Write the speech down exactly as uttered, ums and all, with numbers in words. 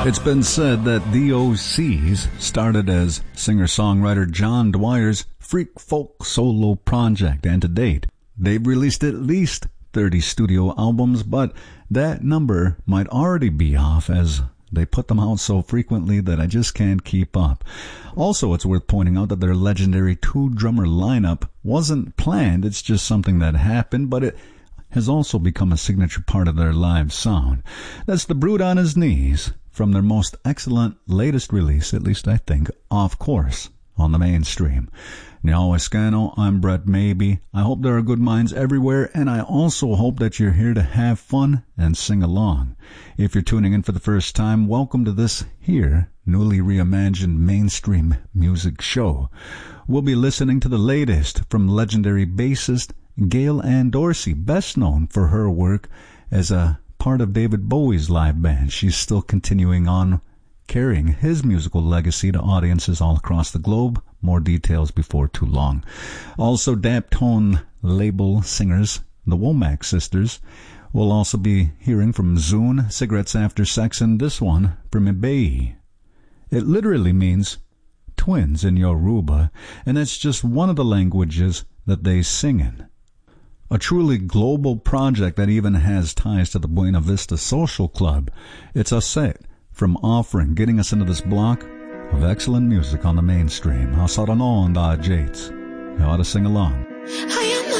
It's been said that the O Cs started as singer-songwriter John Dwyer's freak folk solo project, and to date, they've released at least thirty studio albums, but that number might already be off as they put them out so frequently that I just can't keep up. Also, it's worth pointing out that their legendary two-drummer lineup wasn't planned. It's just something that happened, but it has also become a signature part of their live sound. That's The Brute on His Knees from their most excellent latest release, at least I think, Off Course, on the Mainstream. Now, Escano, I'm Brett Maybe. I hope there are good minds everywhere, and I also hope that you're here to have fun and sing along. If you're tuning in for the first time, welcome to this here newly reimagined mainstream music show. We'll be listening to the latest from legendary bassist Gail Ann Dorsey, best known for her work as a part of David Bowie's live band. She's still continuing on carrying his musical legacy to audiences all across the globe. More details before too long. Also, Daptone label singers, the Womack sisters. We'll also be hearing from Zune, Cigarettes After Sex, and this one from Ibai. It literally means twins in Yoruba, and that's just one of the languages that they sing in. A truly global project that even has ties to the Buena Vista Social Club. It's a set from Offering, getting us into this block of excellent music on the Mainstream. I'll start on all the Jates. You ought to sing along.